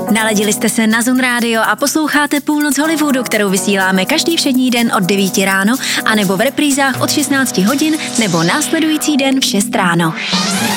Naladili jste se na Zone Radio a posloucháte Půlnoc Hollywoodu, kterou vysíláme každý všední den od 9 ráno, anebo v reprízách od 16 hodin, nebo následující den v 6 ráno.